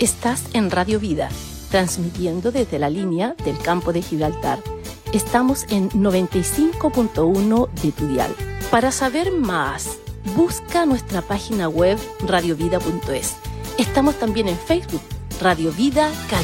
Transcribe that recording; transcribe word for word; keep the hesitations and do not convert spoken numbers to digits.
Estás en Radio Vida, transmitiendo desde la línea del campo de Gibraltar. Estamos en noventa y cinco punto uno de tu dial. Para saber más, busca nuestra página web radiovida punto es. Estamos también en Facebook, Radio Vida Cali.